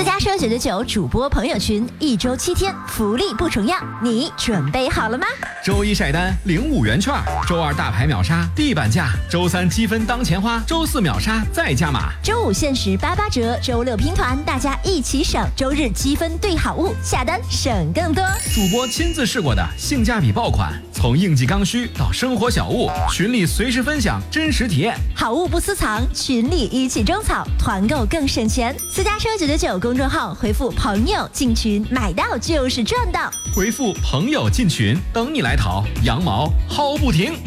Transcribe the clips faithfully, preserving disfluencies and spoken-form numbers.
家车九九九主播朋友群，一周七天，福利不重样，你准备好了吗？ 周一晒单领五元券，周二大牌秒杀地板价，周三积分当钱花，周四秒杀再加码， 周五限时八八折，周六拼团，大家一起省，周日积分兑好物，下单省更多。 主播亲自试过的性价比爆款，从应季刚需到生活小物，群里随时分享真实体验， 好物不私藏，群里一起种草，团购更省钱。私家车九九九公众号回复朋友进群，买到就是赚到。 回复朋友进群，等你来淘，羊毛薅不停。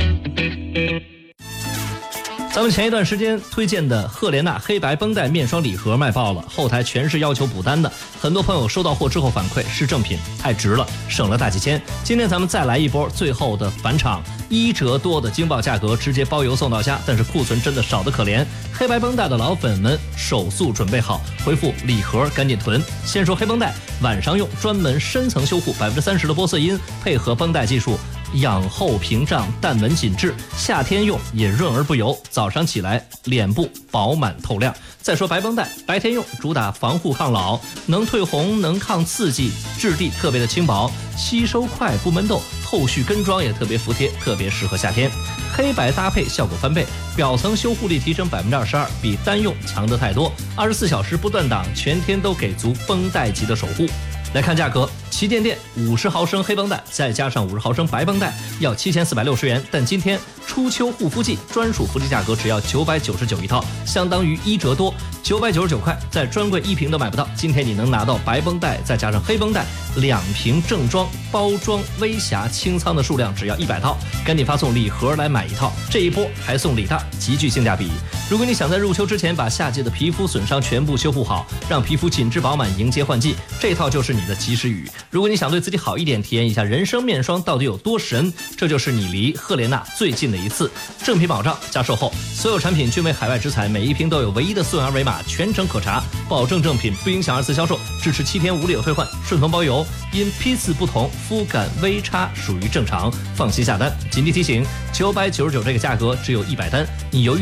咱们前一段时间推荐的赫莲娜黑白绷带面霜礼盒卖爆了，后台全是要求补单的，很多朋友收到货之后反馈是正品，太值了，省了大几千。今天咱们再来一波最后的返场，一折多的惊爆价格，直接包邮送到家，但是库存真的少得可怜。黑白绷带的老粉们手速准备好，回复礼盒赶紧囤。先说黑绷带，晚上用专门深层修护，百分之三十的玻色因配合绷带技术，养厚屏障，淡纹紧致，夏天用也润而不油，早上起来脸部饱满透亮。再说白绷带，白天用主打防护抗老，能退红，能抗刺激，质地特别的轻薄，吸收快不闷痘，后续跟妆也特别服帖，特别适合夏天。黑白搭配效果翻倍，表层修护力提升百分之二十二，比单用强得太多，二十四小时不断档，全天都给足绷带级的守护。来看价格，旗舰店五十毫升黑绷带再加上五十毫升白绷带要七千四百六十元，但今天初秋护肤季专属福利价格只要九百九十九一套，相当于一折多，九百九十九块，在专柜一瓶都买不到。今天你能拿到白绷带再加上黑绷带两瓶正装，包装微瑕清仓的数量只要一百套，赶紧发送礼盒来买一套，这一波还送礼大，极具性价比。如果你想在入秋之前把夏季的皮肤损伤全部修复好，让皮肤紧致饱满，迎接换季，这套就是你的及时雨。如果你想对自己好一点，体验一下人参面霜到底有多神，这就是你离赫莲娜最近的一次。正品保障加售后，所有产品均为海外直采，每一瓶都有唯一的溯源二维码，全程可查，保证正品，不影响二次销售，支持七天无理由退换，顺丰包邮。因批次不同，肤感微差属于正常，放心下单。紧急提醒，九百九十九这个价格只有一百单，你犹豫